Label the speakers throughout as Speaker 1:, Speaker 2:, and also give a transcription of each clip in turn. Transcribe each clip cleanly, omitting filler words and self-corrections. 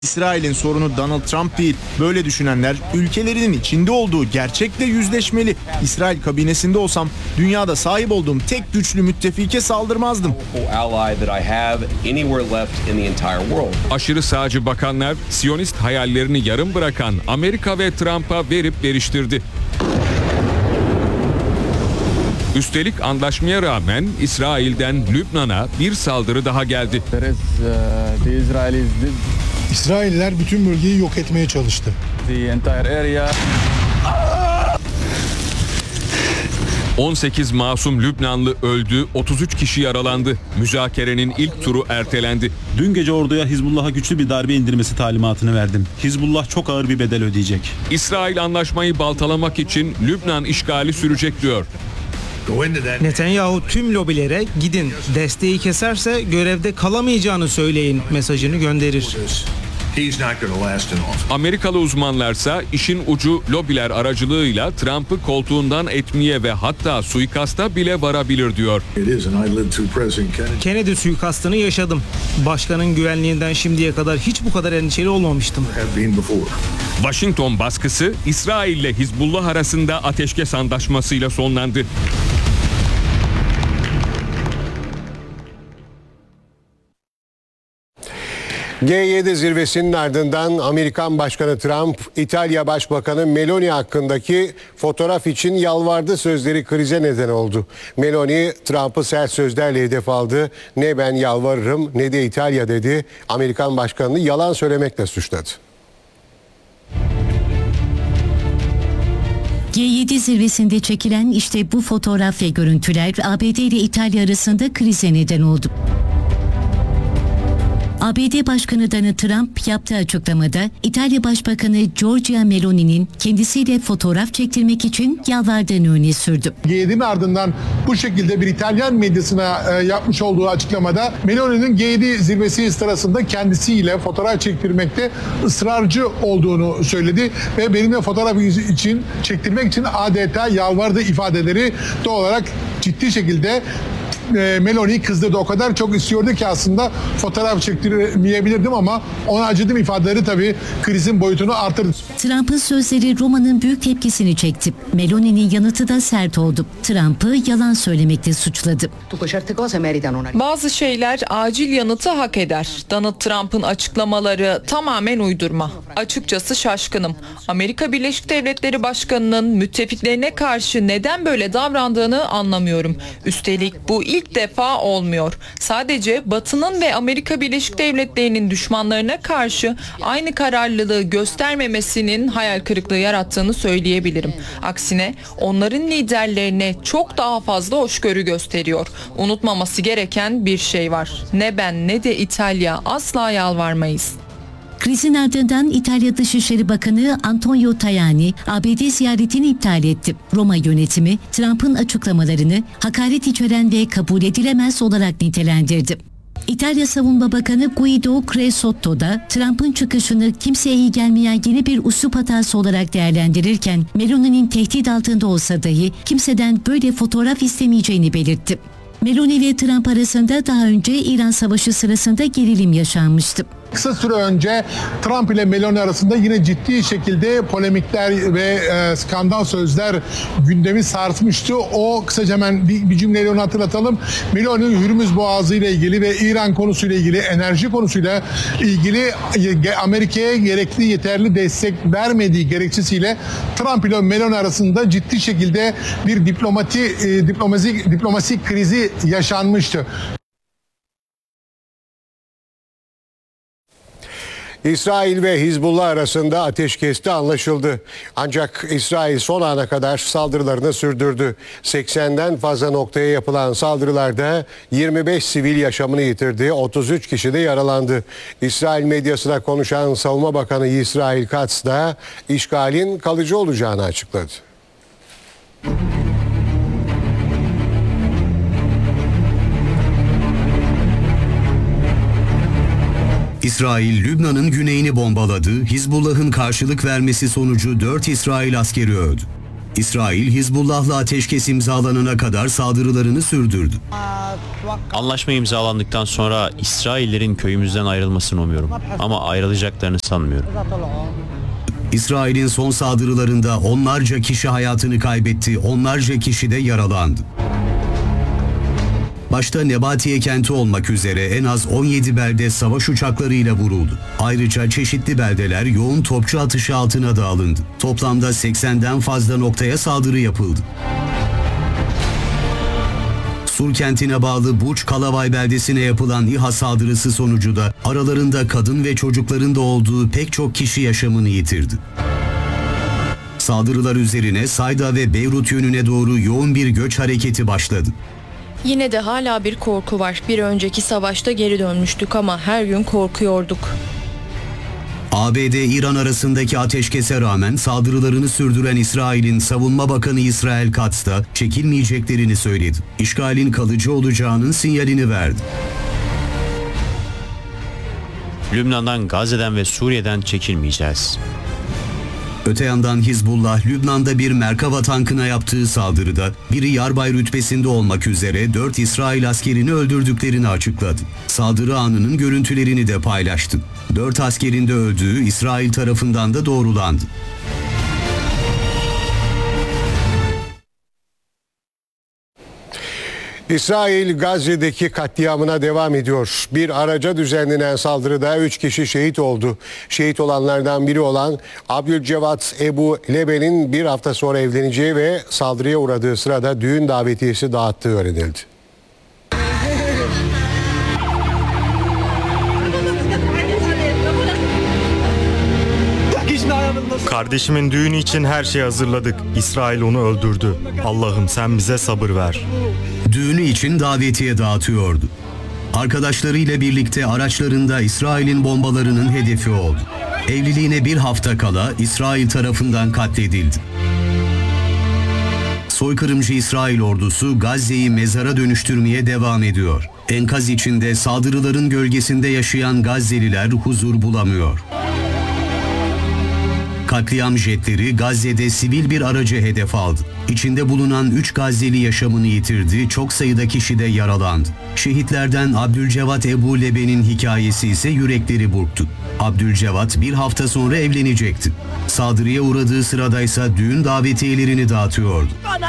Speaker 1: İsrail'in sorunu Donald Trump değil. Böyle düşünenler ülkelerinin içinde olduğu gerçekle yüzleşmeli. İsrail kabinesinde olsam dünyada sahip olduğum tek güçlü müttefike saldırmazdım.
Speaker 2: Aşırı sağcı bakanlar Siyonist hayallerini yarım bırakan Amerika ve Trump'a verip veriştirdi. Üstelik anlaşmaya rağmen İsrail'den Lübnan'a bir saldırı daha geldi.
Speaker 3: İsrailler bütün bölgeyi yok etmeye çalıştı.
Speaker 2: 18 masum Lübnanlı öldü, 33 kişi yaralandı. Müzakerenin ilk turu ertelendi.
Speaker 4: Dün gece orduya Hizbullah'a güçlü bir darbe indirmesi talimatını verdim. Hizbullah çok ağır bir bedel ödeyecek.
Speaker 2: İsrail anlaşmayı baltalamak için Lübnan işgali sürecek diyor.
Speaker 5: Netanyahu tüm lobilere gidin, desteği keserse görevde kalamayacağını söyleyin mesajını gönderir.
Speaker 2: Amerikalı uzmanlarsa işin ucu lobiler aracılığıyla Trump'ı koltuğundan etmeye ve hatta suikasta bile varabilir diyor.
Speaker 5: Kennedy suikastını yaşadım. Başkanın güvenliğinden şimdiye kadar hiç bu kadar endişeli olmamıştım.
Speaker 2: Washington baskısı İsrail ile Hizbullah arasında ateşkes antlaşmasıyla sonlandı.
Speaker 6: G7 zirvesinin ardından Amerikan Başkanı Trump, İtalya Başbakanı Meloni hakkındaki fotoğraf için yalvardı sözleri krize neden oldu. Meloni, Trump'ı sert sözlerle hedef aldı. Ne ben yalvarırım ne de İtalya dedi. Amerikan Başkanı'nı yalan söylemekle suçladı.
Speaker 7: G7 zirvesinde çekilen işte bu fotoğraf ve görüntüler ABD ile İtalya arasında krize neden oldu. ABD Başkanı Donald Trump yaptığı açıklamada İtalya Başbakanı Giorgia Meloni'nin kendisiyle fotoğraf çektirmek için yalvardığını öne sürdü.
Speaker 3: G7'nin ardından bu şekilde bir İtalyan medyasına yapmış olduğu açıklamada Meloni'nin G7 zirvesi sırasında kendisiyle fotoğraf çektirmekte ısrarcı olduğunu söyledi ve benimle fotoğraf için çektirmek için adeta yalvardı ifadeleri doğal olarak ciddi şekilde Meloni kızdırdı. O kadar çok istiyordu ki aslında fotoğraf çektirmeyebilirdim ama ona acıdım ifadeleri tabii krizin boyutunu artırdı.
Speaker 7: Trump'ın sözleri Roma'nın büyük tepkisini çekti. Meloni'nin yanıtı da sert oldu. Trump'ı yalan söylemekle suçladı.
Speaker 8: Bazı şeyler acil yanıtı hak eder. Donald Trump'ın açıklamaları tamamen uydurma. Açıkçası şaşkınım. Amerika Birleşik Devletleri Başkanı'nın müttefiklerine karşı neden böyle davrandığını anlamıyorum. Üstelik bu ilk defa olmuyor. Sadece Batı'nın ve Amerika Birleşik Devletleri'nin düşmanlarına karşı aynı kararlılığı göstermemesinin hayal kırıklığı yarattığını söyleyebilirim. Aksine onların liderlerine çok daha fazla hoşgörü gösteriyor. Unutmaması gereken bir şey var. Ne ben ne de İtalya asla yalvarmayız.
Speaker 7: Krizin ardından İtalya Dışişleri Bakanı Antonio Tajani ABD ziyaretini iptal etti. Roma yönetimi Trump'ın açıklamalarını hakaret içeren ve kabul edilemez olarak nitelendirdi. İtalya Savunma Bakanı Guido Creusotto da Trump'ın çıkışını kimseye iyi gelmeyen yeni bir üslup hatası olarak değerlendirirken Meloni'nin tehdit altında olsa dahi kimseden böyle fotoğraf istemeyeceğini belirtti. Meloni ve Trump arasında daha önce İran Savaşı sırasında gerilim yaşanmıştı.
Speaker 3: Kısa süre önce Trump ile Meloni arasında yine ciddi şekilde polemikler ve skandal sözler gündemi sarsmıştı. O kısaca hemen bir cümleyle onu hatırlatalım. Meloni Hürmüz Boğazı ile ilgili ve İran konusuyla ilgili, enerji konusuyla ilgili Amerika'ya gerekli yeterli destek vermediği gerekçesiyle Trump ile Meloni arasında ciddi şekilde bir diplomasi krizi yaşanmıştı.
Speaker 6: İsrail ve Hizbullah arasında ateşkeste anlaşıldı. Ancak İsrail son ana kadar saldırılarını sürdürdü. 80'den fazla noktaya yapılan saldırılarda 25 sivil yaşamını yitirdi, 33 kişi de yaralandı. İsrail medyasına konuşan Savunma Bakanı İsrail Katz da işgalin kalıcı olacağını açıkladı.
Speaker 9: İsrail, Lübnan'ın güneyini bombaladı, Hizbullah'ın karşılık vermesi sonucu 4 İsrail askeri öldü. İsrail, Hizbullah'la ateşkes imzalanana kadar saldırılarını sürdürdü.
Speaker 10: Anlaşma imzalandıktan sonra İsraillerin köyümüzden ayrılmasını umuyorum. Ama ayrılacaklarını sanmıyorum.
Speaker 9: İsrail'in son saldırılarında onlarca kişi hayatını kaybetti, onlarca kişi de yaralandı. Başta Nebatiye kenti olmak üzere en az 17 belde savaş uçaklarıyla vuruldu. Ayrıca çeşitli beldeler yoğun topçu atışı altına da alındı. Toplamda 80'den fazla noktaya saldırı yapıldı. Sur kentine bağlı Burç Kalavay beldesine yapılan İHA saldırısı sonucu da aralarında kadın ve çocukların da olduğu pek çok kişi yaşamını yitirdi. Saldırılar üzerine Sayda ve Beyrut yönüne doğru yoğun bir göç hareketi başladı.
Speaker 11: Yine de hala bir korku var. Bir önceki savaşta geri dönmüştük ama her gün korkuyorduk.
Speaker 9: ABD-İran arasındaki ateşkese rağmen saldırılarını sürdüren İsrail'in Savunma Bakanı İsrail Katz da çekilmeyeceklerini söyledi. İşgalin kalıcı olacağının sinyalini verdi.
Speaker 10: Lübnan'dan, Gazze'den ve Suriye'den çekilmeyeceğiz.
Speaker 9: Öte yandan Hizbullah, Lübnan'da bir Merkava tankına yaptığı saldırıda biri yarbay rütbesinde olmak üzere 4 İsrail askerini öldürdüklerini açıkladı. Saldırı anının görüntülerini de paylaştı. 4 askerin de öldüğü İsrail tarafından da doğrulandı.
Speaker 6: İsrail Gazze'deki katliamına devam ediyor. Bir araca düzenlenen saldırıda 3 kişi şehit oldu. Şehit olanlardan biri olan Abdülcevat Ebu Leben'in bir hafta sonra evleneceği ve saldırıya uğradığı sırada düğün davetiyesi dağıttığı öğrenildi.
Speaker 12: Kardeşimin düğünü için her şeyi hazırladık. İsrail onu öldürdü. Allah'ım sen bize sabır ver.
Speaker 9: Düğünü için davetiye dağıtıyordu. Arkadaşlarıyla birlikte araçlarında İsrail'in bombalarının hedefi oldu. Evliliğine bir hafta kala İsrail tarafından katledildi. Soykırımcı İsrail ordusu Gazze'yi mezara dönüştürmeye devam ediyor. Enkaz içinde saldırıların gölgesinde yaşayan Gazze'liler huzur bulamıyor. Katliam jetleri Gazze'de sivil bir aracı hedef aldı. İçinde bulunan 3 Gazze'li yaşamını yitirdi, çok sayıda kişi de yaralandı. Şehitlerden Abdülcevat Ebu Leben'in hikayesi ise yürekleri burktu. Abdülcevat bir hafta sonra evlenecekti. Saldırıya uğradığı sıradaysa düğün davetiyelerini dağıtıyordu.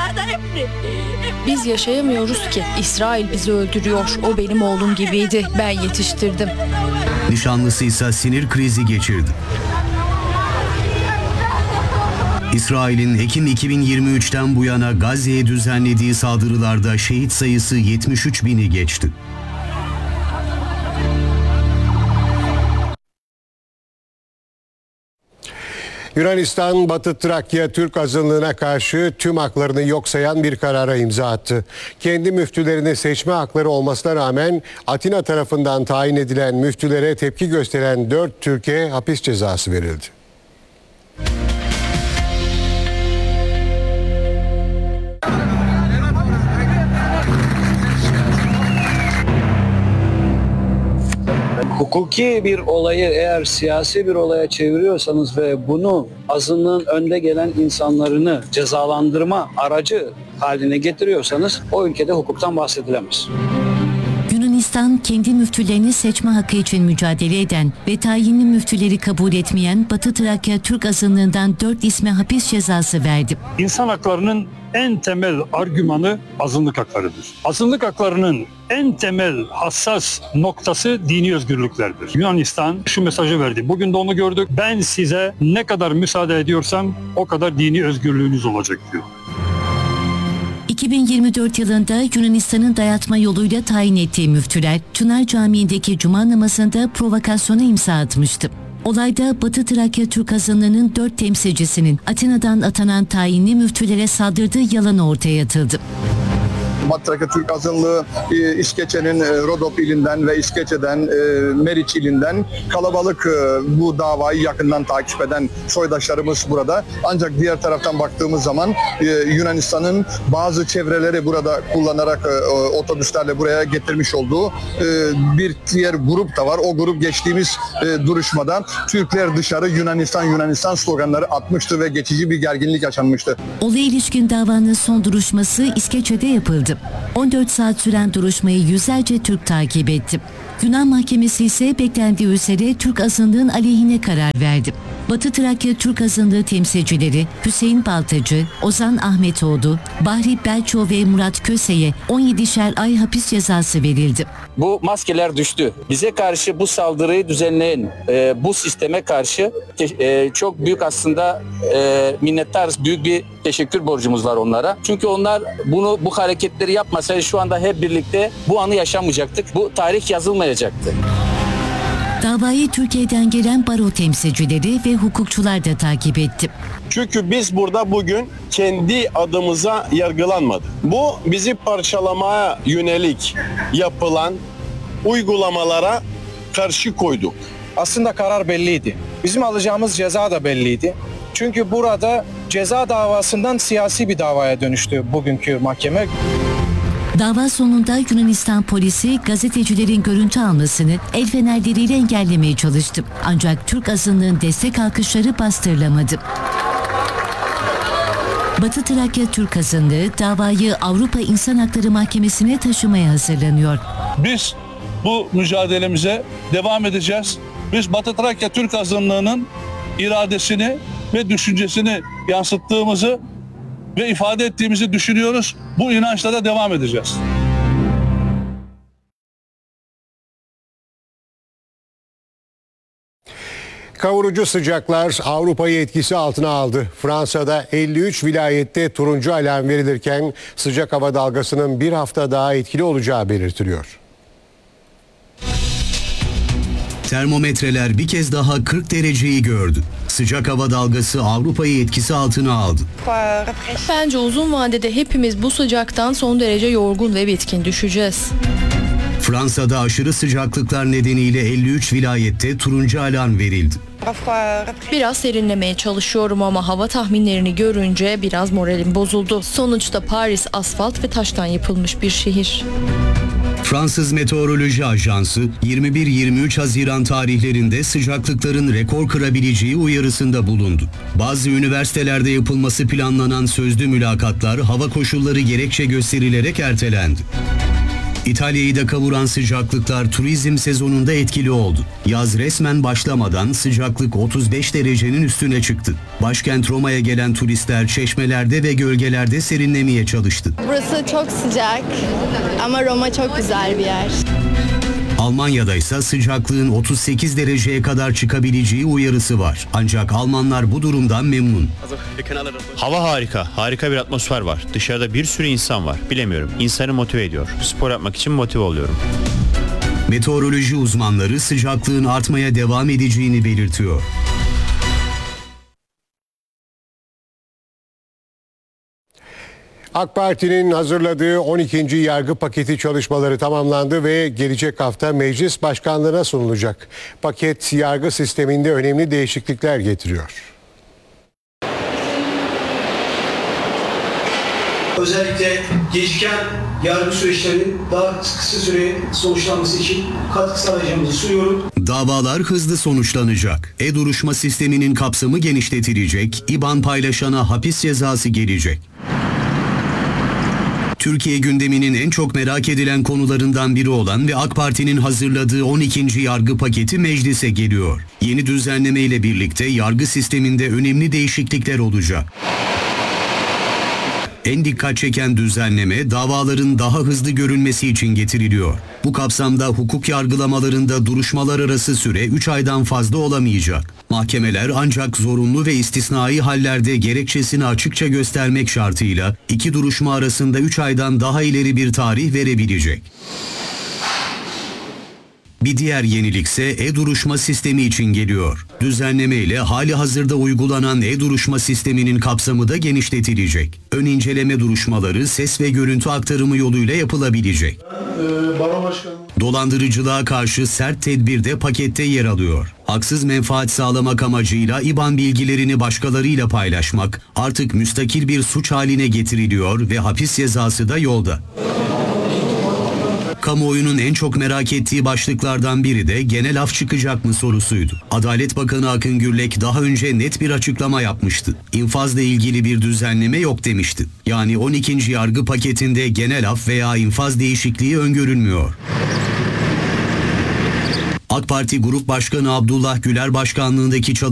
Speaker 11: Biz yaşayamıyoruz ki. İsrail bizi öldürüyor. O benim oğlum gibiydi. Ben yetiştirdim.
Speaker 9: Nişanlısı ise sinir krizi geçirdi. İsrail'in Ekim 2023'ten bu yana Gazze'ye düzenlediği saldırılarda şehit sayısı 73 bini geçti.
Speaker 6: Yunanistan, Batı Trakya Türk azınlığına karşı tüm haklarını yok sayan bir karara imza attı. Kendi müftülerini seçme hakları olmasına rağmen Atina tarafından tayin edilen müftülere tepki gösteren 4 Türk'e hapis cezası verildi.
Speaker 13: Hukuki bir olayı eğer siyasi bir olaya çeviriyorsanız ve bunu azınlığın önde gelen insanlarını cezalandırma aracı haline getiriyorsanız o ülkede hukuktan bahsedilemez.
Speaker 7: Yunanistan kendi müftülerini seçme hakkı için mücadele eden ve tayinli müftüleri kabul etmeyen Batı Trakya Türk azınlığından 4 isme hapis cezası verdi.
Speaker 14: İnsan haklarının en temel argümanı azınlık haklarıdır. Azınlık haklarının en temel hassas noktası dini özgürlüklerdir. Yunanistan şu mesajı verdi. Bugün de onu gördük. Ben size ne kadar müsaade ediyorsam o kadar dini özgürlüğünüz olacak diyor.
Speaker 7: 2024 yılında Yunanistan'ın dayatma yoluyla tayin ettiği müftüler Çınar Camii'ndeki cuma namazında provokasyona imza atmıştı. Olayda Batı Trakya Türk azınlığının 4 temsilcisinin Atina'dan atanan tayinli müftülere saldırdığı yalanı ortaya atıldı.
Speaker 15: Batı Trakya Türk azınlığı İskeçe'nin Rodop ilinden ve İskeçe'den, Meriç ilinden kalabalık bu davayı yakından takip eden soydaşlarımız burada. Ancak diğer taraftan baktığımız zaman Yunanistan'ın bazı çevreleri burada kullanarak otobüslerle buraya getirmiş olduğu bir diğer grup da var. O grup geçtiğimiz duruşmada Türkler dışarı, Yunanistan sloganları atmıştı ve geçici bir gerginlik yaşanmıştı.
Speaker 7: Olaya ilişkin davanın son duruşması İskeçe'de yapıldı. 14 saat süren duruşmayı yüzlerce Türk takip etti. Yunan mahkemesi ise beklendiği üzere Türk azınlığın aleyhine karar verdi. Batı Trakya Türk azınlığı temsilcileri Hüseyin Baltacı, Ozan Ahmetoğlu, Bahri Belço ve Murat Köse'ye 17'şer ay hapis cezası verildi.
Speaker 16: Bu maskeler düştü. Bize karşı bu saldırıyı düzenleyen bu sisteme karşı çok büyük aslında minnettarız. Büyük bir teşekkür borcumuz var onlara. Çünkü onlar bu hareketleri yapmasaydı şu anda hep birlikte bu anı yaşamayacaktık. Bu tarih yazılmayacaktı.
Speaker 7: Davayı Türkiye'den gelen baro temsilcileri ve hukukçular da takip etti.
Speaker 17: Çünkü biz burada bugün kendi adımıza yargılanmadık. Bu bizi parçalamaya yönelik yapılan uygulamalara karşı koyduk.
Speaker 18: Aslında karar belliydi. Bizim alacağımız ceza da belliydi. Çünkü burada ceza davasından siyasi bir davaya dönüştü bugünkü mahkeme.
Speaker 7: Dava sonunda Yunanistan polisi gazetecilerin görüntü almasını el fenerleriyle engellemeye çalıştı. Ancak Türk azınlığın destek alkışları bastırılamadı. Batı Trakya Türk azınlığı davayı Avrupa İnsan Hakları Mahkemesi'ne taşımaya hazırlanıyor.
Speaker 19: Biz bu mücadelemize devam edeceğiz. Biz Batı Trakya Türk azınlığının iradesini ve düşüncesini yansıttığımızı ve ifade ettiğimizi düşünüyoruz. Bu inançla da devam edeceğiz.
Speaker 6: Kavurucu sıcaklar Avrupa'yı etkisi altına aldı. Fransa'da 53 vilayette turuncu alarm verilirken sıcak hava dalgasının bir hafta daha etkili olacağı belirtiliyor.
Speaker 9: Termometreler bir kez daha 40 dereceyi gördü. Sıcak hava dalgası Avrupa'yı etkisi altına aldı.
Speaker 11: Bence uzun vadede hepimiz bu sıcaktan son derece yorgun ve bitkin düşeceğiz.
Speaker 9: Fransa'da aşırı sıcaklıklar nedeniyle 53 vilayette turuncu alarm verildi.
Speaker 11: Biraz serinlemeye çalışıyorum ama hava tahminlerini görünce biraz moralim bozuldu. Sonuçta Paris asfalt ve taştan yapılmış bir şehir.
Speaker 9: Fransız Meteoroloji Ajansı 21-23 Haziran tarihlerinde sıcaklıkların rekor kırabileceği uyarısında bulundu. Bazı üniversitelerde yapılması planlanan sözlü mülakatlar hava koşulları gerekçe gösterilerek ertelendi. İtalya'yı da kavuran sıcaklıklar turizm sezonunda etkili oldu. Yaz resmen başlamadan sıcaklık 35 derecenin üstüne çıktı. Başkent Roma'ya gelen turistler çeşmelerde ve gölgelerde serinlemeye çalıştı.
Speaker 20: Burası çok sıcak ama Roma çok güzel bir yer.
Speaker 9: Almanya'da ise sıcaklığın 38 dereceye kadar çıkabileceği uyarısı var. Ancak Almanlar bu durumdan memnun.
Speaker 10: Hava harika. Harika bir atmosfer var. Dışarıda bir sürü insan var. Bilemiyorum. İnsanı motive ediyor. Spor yapmak için motive oluyorum.
Speaker 9: Meteoroloji uzmanları sıcaklığın artmaya devam edeceğini belirtiyor.
Speaker 6: AK Parti'nin hazırladığı 12. yargı paketi çalışmaları tamamlandı ve gelecek hafta meclis başkanlığına sunulacak. Paket yargı sisteminde önemli değişiklikler getiriyor.
Speaker 21: Özellikle geciken yargı süreçlerinin daha kısa süre sonuçlanması için katkı sağlayacağımızı sunuyorum.
Speaker 9: Davalar hızlı sonuçlanacak. E-duruşma sisteminin kapsamı genişletilecek. İBAN paylaşana hapis cezası gelecek. Türkiye gündeminin en çok merak edilen konularından biri olan ve AK Parti'nin hazırladığı 12. yargı paketi meclise geliyor. Yeni düzenleme ile birlikte yargı sisteminde önemli değişiklikler olacak. En dikkat çeken düzenleme davaların daha hızlı görülmesi için getiriliyor. Bu kapsamda hukuk yargılamalarında duruşmalar arası süre 3 aydan fazla olamayacak. Mahkemeler ancak zorunlu ve istisnai hallerde gerekçesini açıkça göstermek şartıyla 2 duruşma arasında 3 aydan daha ileri bir tarih verebilecek. Bir diğer yenilikse e-duruşma sistemi için geliyor. Düzenleme ile hali hazırda uygulanan e-duruşma sisteminin kapsamı da genişletilecek. Ön inceleme duruşmaları ses ve görüntü aktarımı yoluyla yapılabilecek. Dolandırıcılığa karşı sert tedbir de pakette yer alıyor. Haksız menfaat sağlamak amacıyla IBAN bilgilerini başkalarıyla paylaşmak artık müstakil bir suç haline getiriliyor ve hapis cezası da yolda. Kamuoyunun en çok merak ettiği başlıklardan biri de genel af çıkacak mı sorusuydu. Adalet Bakanı Akın Gürlek daha önce net bir açıklama yapmıştı. İnfazla ilgili bir düzenleme yok demişti. Yani 12. yargı paketinde genel af veya infaz değişikliği öngörülmüyor. AK Parti Grup Başkanı Abdullah Güler başkanlığındaki